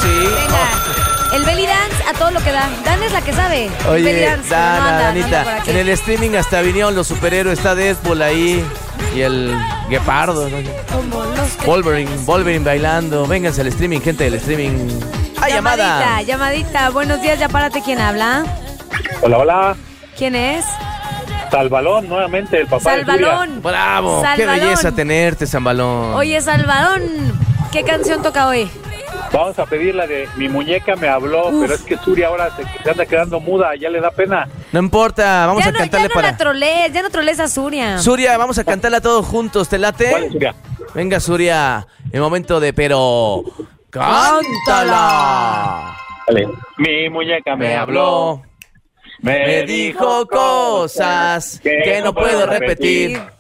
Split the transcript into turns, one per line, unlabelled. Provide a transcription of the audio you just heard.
sí.
Venga. El belly dance a todo lo que da. Dan es la que sabe.
Oye,
belly dance, pero no anda por
Danita,
aquí.
en el streaming hasta vinieron los superhéroes. Está Deadpool ahí y el Guepardo, ¿no?
Como los que...
Wolverine bailando. Vénganse al streaming, gente del streaming. ¡Ay, llamada!
Llamadita. Buenos días, ya párate. ¿Quién habla?
Hola, hola.
¿Quién es?
Salvalón, nuevamente, el papá de
Salvalón.
¡Bravo! ¡Qué
Salvalón.
belleza tenerte, Salvalón!
Oye, Salvadón, ¿qué canción toca hoy?
Vamos a pedir la de Mi muñeca me habló, pero es que Suri ahora se anda quedando muda, ya le da pena.
No importa, vamos
ya
a cantarle
no
para...
la trolees, ya no trolees a Suria.
Suria, vamos a cantarla todos juntos, ¿te late?
¿Cuál es, Suria?
Venga, Suria, el momento de pero... ¡Cántala!
Vale. Mi muñeca me habló.
Me dijo cosas que no puedo repetir.